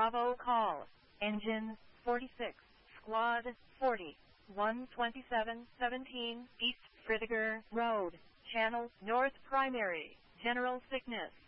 Bravo call. Engine 46, Squad 40, 12717 East Fritiger Road, Channel North Primary, General Sickness.